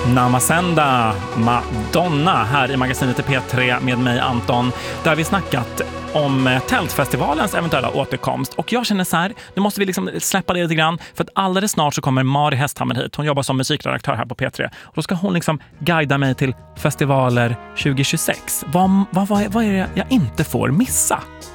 Namasenda Madonna här i magasinet i P3 med mig Anton, där vi snackat om Tältfestivalens eventuella återkomst. Och jag känner så här, nu måste vi liksom släppa det lite grann, för att alldeles snart så kommer Mari Hästhammer hit. Hon jobbar som musikredaktör här på P3. Och då ska hon liksom guida mig till festivaler 2026. Vad är det jag inte får missa?